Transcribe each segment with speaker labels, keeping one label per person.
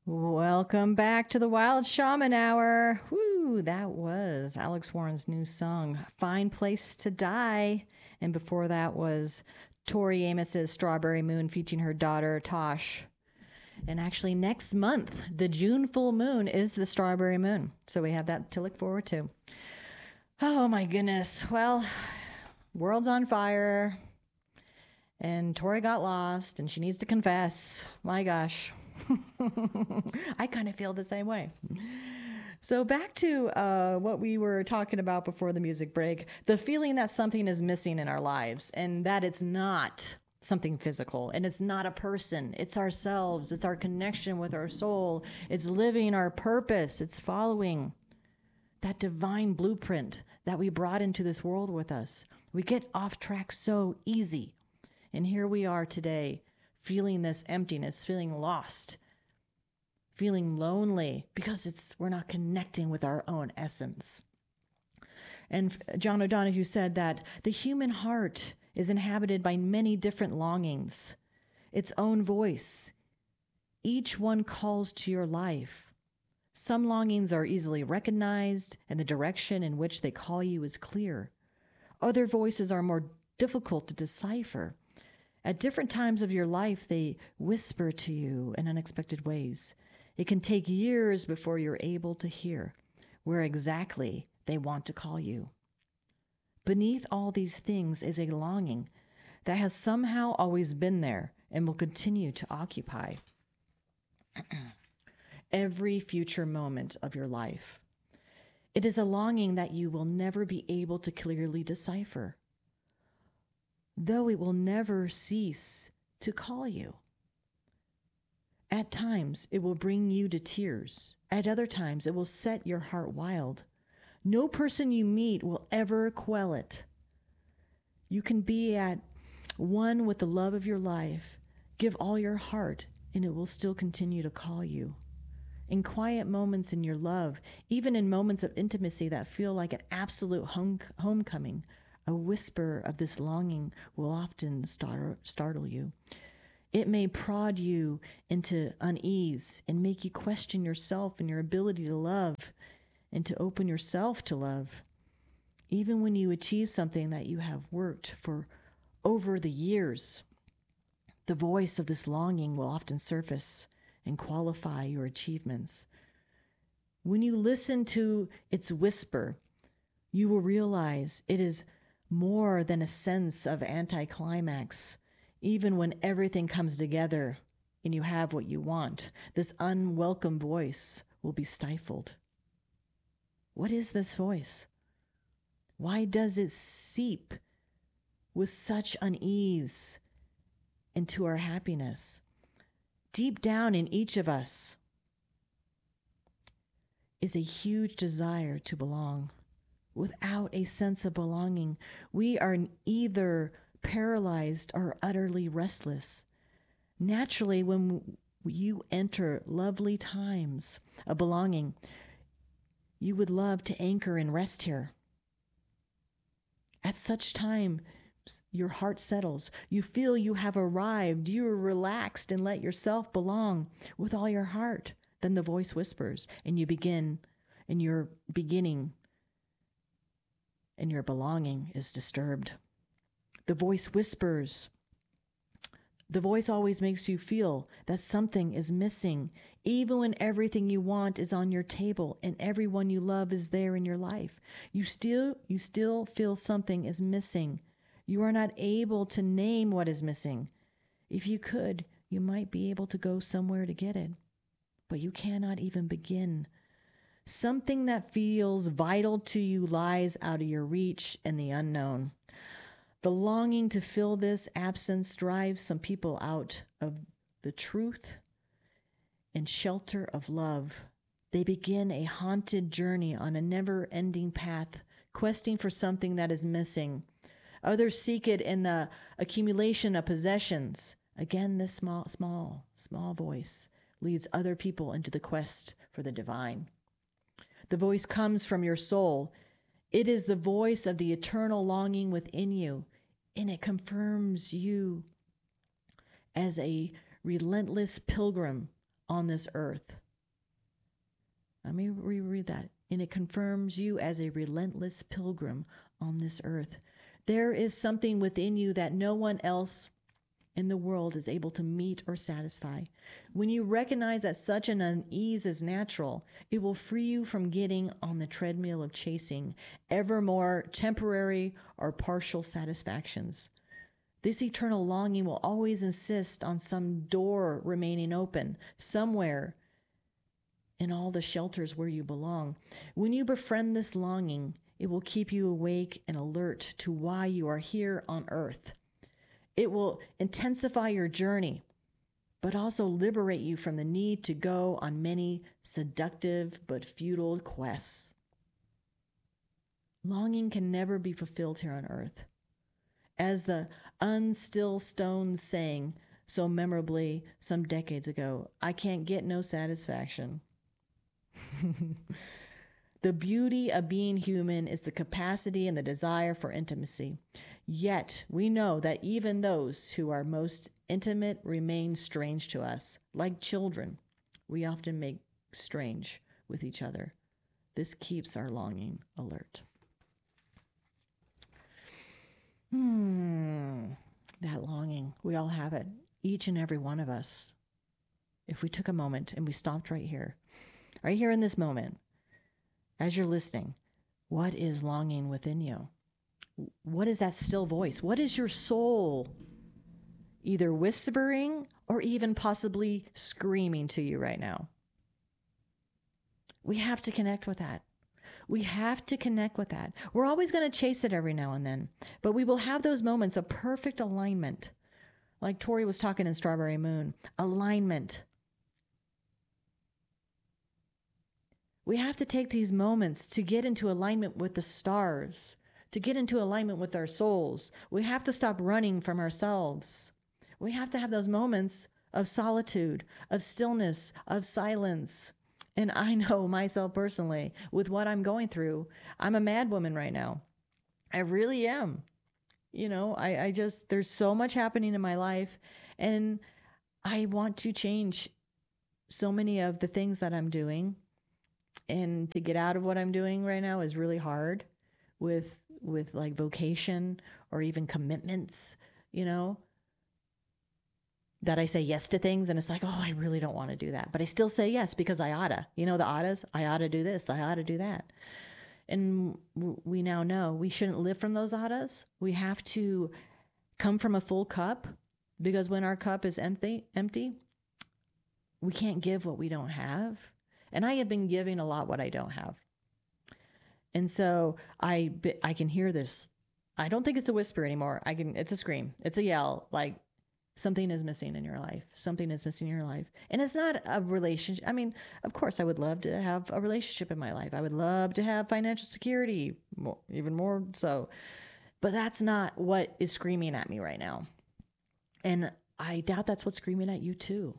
Speaker 1: Welcome back to the Wild Shaman Hour. Woo, that was Alex Warren's new song, Fine Place to Die. And before that was Tori Amos's Strawberry Moon featuring her daughter, Tosh. And actually, next month, the June full moon is the Strawberry Moon. So we have that to look forward to. Oh, my goodness. Well, world's on fire. And Tori got lost and she needs to confess. My gosh. I kind of feel the same way. So back to what we were talking about before the music break, the feeling that something is missing in our lives and that it's not something physical and it's not a person. It's ourselves. It's our connection with our soul. It's living our purpose. It's following that divine blueprint that we brought into this world with us. We get off track so easy. And here we are today, feeling this emptiness, feeling lost, feeling lonely because we're not connecting with our own essence. And John O'Donohue said that the human heart is inhabited by many different longings, its own voice. Each one calls to your life. Some longings are easily recognized, and the direction in which they call you is clear. Other voices are more difficult to decipher. At different times of your life, they whisper to you in unexpected ways. It can take years before you're able to hear where exactly they want to call you. Beneath all these things is a longing that has somehow always been there and will continue to occupy every future moment of your life. It is a longing that you will never be able to clearly decipher, though it will never cease to call you. At times, it will bring you to tears. At other times, it will set your heart wild. No person you meet will ever quell it. You can be at one with the love of your life, give all your heart, and it will still continue to call you. In quiet moments in your love, even in moments of intimacy that feel like an absolute homecoming, a whisper of this longing will often startle you. It may prod you into unease and make you question yourself and your ability to love and to open yourself to love. Even when you achieve something that you have worked for over the years, the voice of this longing will often surface and qualify your achievements. When you listen to its whisper, you will realize it is more than a sense of anticlimax. Even when everything comes together and you have what you want, this unwelcome voice will be stifled. What is this voice? Why does it seep with such unease into our happiness? Deep down in each of us is a huge desire to belong. Without a sense of belonging, we are either paralyzed or utterly restless. Naturally, when you enter lovely times of belonging, you would love to anchor and rest here. At such time, your heart settles. You feel you have arrived. You are relaxed and let yourself belong with all your heart. Then the voice whispers, and you begin, and your beginning and your belonging is disturbed. The voice whispers. The voice always makes you feel that something is missing, even when everything you want is on your table and everyone you love is there in your life. You still feel something is missing. You are not able to name what is missing. If you could, you might be able to go somewhere to get it, but you cannot even begin. Something that feels vital to you lies out of your reach in the unknown. The longing to fill this absence drives some people out of the truth and shelter of love. They begin a haunted journey on a never-ending path, questing for something that is missing. Others seek it in the accumulation of possessions. Again, this small voice leads other people into the quest for the divine. The voice comes from your soul. It is the voice of the eternal longing within you, and it confirms you as a relentless pilgrim on this earth. Let me reread that. And it confirms you as a relentless pilgrim on this earth. There is something within you that no one else in the world is able to meet or satisfy. When you recognize that such an unease is natural, it will free you from getting on the treadmill of chasing ever more temporary or partial satisfactions. This eternal longing will always insist on some door remaining open somewhere in all the shelters where you belong. When you befriend this longing, it will keep you awake and alert to why you are here on earth. It will intensify your journey, but also liberate you from the need to go on many seductive but futile quests. Longing can never be fulfilled here on earth. As the Unstill Stones sang so memorably some decades ago, I can't get no satisfaction. The beauty of being human is the capacity and the desire for intimacy. Yet we know that even those who are most intimate remain strange to us. Like children, we often make strange with each other. This keeps our longing alert. That longing, we all have it, each and every one of us. If we took a moment and we stopped right here in this moment, as you're listening, what is longing within you? What is that still voice? What is your soul either whispering or even possibly screaming to you right now? We have to connect with that. We have to connect with that. We're always going to chase it every now and then, but we will have those moments of perfect alignment. Like Tori was talking in Strawberry Moon, alignment. We have to take these moments to get into alignment with the stars, to get into alignment with our souls. We have to stop running from ourselves. We have to have those moments of solitude, of stillness, of silence. And I know myself personally, with what I'm going through, I'm a mad woman right now. I really am. You know, I just, there's so much happening in my life, and I want to change so many of the things that I'm doing. And to get out of what I'm doing right now is really hard with like vocation or even commitments, you know, that I say yes to things and it's like, oh, I really don't want to do that. But I still say yes because I oughta, you know, the oughtas, I ought to do this, I ought to do that. And we now know we shouldn't live from those oughtas. We have to come from a full cup, because when our cup is empty, we can't give what we don't have. And I have been giving a lot what I don't have. And so I can hear this. I don't think it's a whisper anymore. It's a scream. It's a yell. Like, something is missing in your life. Something is missing in your life. And it's not a relationship. I mean, of course, I would love to have a relationship in my life. I would love to have financial security, even more so. But that's not what is screaming at me right now. And I doubt that's what's screaming at you too.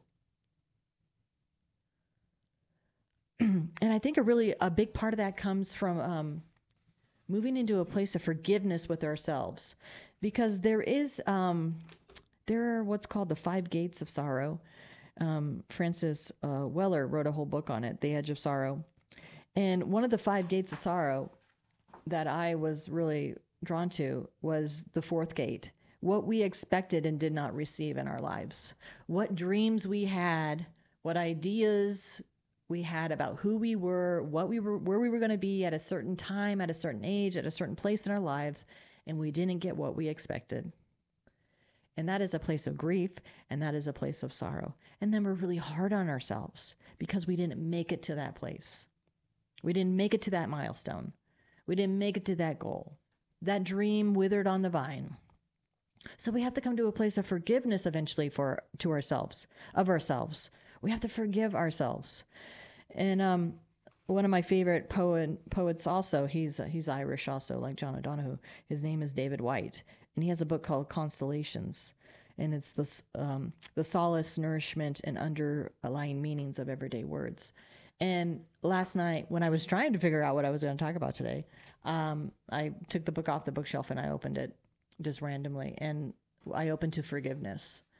Speaker 1: And I think a big part of that comes from moving into a place of forgiveness with ourselves, because there are what's called the 5 gates of sorrow. Francis Weller wrote a whole book on it, The Edge of Sorrow. And one of the 5 gates of sorrow that I was really drawn to was the 4th gate. What we expected and did not receive in our lives. What dreams we had, what ideas we had about who we were, where we were going to be at a certain time, at a certain age, at a certain place in our lives, and we didn't get what we expected. And that is a place of grief, and that is a place of sorrow. And then we're really hard on ourselves because we didn't make it to that place. We didn't make it to that milestone. We didn't make it to that goal. That dream withered on the vine. So we have to come to a place of forgiveness eventually to ourselves, of ourselves. We have to forgive ourselves. And one of my favorite poets also, he's Irish also, like John O'Donohue. His name is David Whyte, and he has a book called Constellations, and it's the solace, nourishment, and underlying meanings of everyday words. And last night, when I was trying to figure out what I was going to talk about today, I took the book off the bookshelf and I opened it just randomly, and I opened to forgiveness.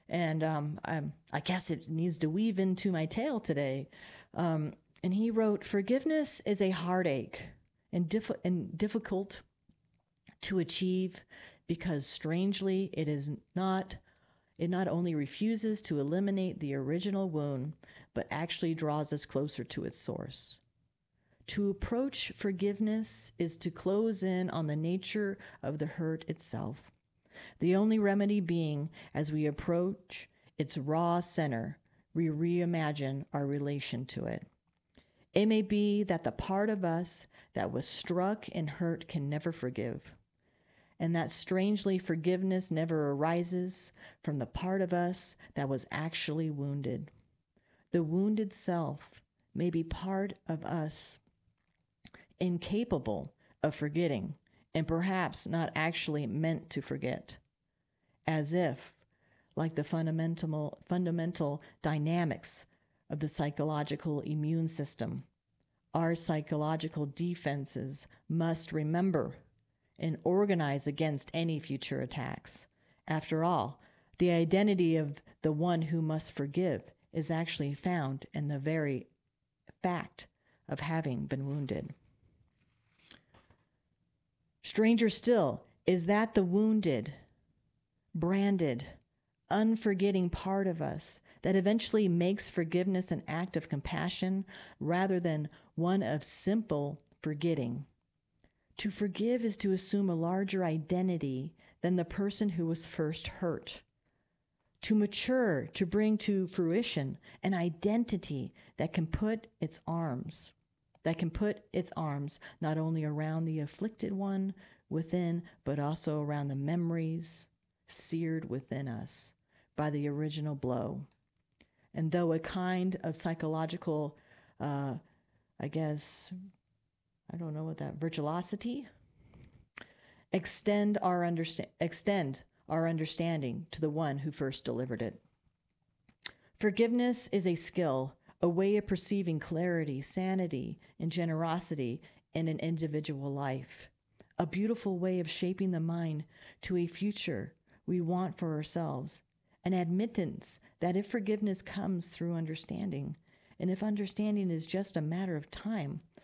Speaker 1: And I guess it needs to weave into my tale today. And he wrote, "Forgiveness is a heartache and difficult to achieve because strangely it not only refuses to eliminate the original wound, but actually draws us closer to its source. To approach forgiveness is to close in on the nature of the hurt itself. The only remedy being, as we approach its raw center, we reimagine our relation to it. It may be that the part of us that was struck and hurt can never forgive, and that strangely forgiveness never arises from the part of us that was actually wounded. The wounded self may be part of us incapable of forgetting and perhaps not actually meant to forget, as if, like the fundamental dynamics of the psychological immune system, our psychological defenses must remember and organize against any future attacks. After all, the identity of the one who must forgive is actually found in the very fact of having been wounded. Stranger still is that the wounded, branded, unforgetting part of us that eventually makes forgiveness an act of compassion rather than one of simple forgetting. To forgive is to assume a larger identity than the person who was first hurt. To mature, to bring to fruition an identity that can put its arms not only around the afflicted one within, but also around the memories seared within us by the original blow. And though a kind of psychological, virtuosity, extend our understanding to the one who first delivered it. Forgiveness is a skill, a way of perceiving clarity, sanity, and generosity in an individual life, a beautiful way of shaping the mind to a future we want for ourselves, an admittance that if forgiveness comes through understanding, and if understanding is just a matter of time,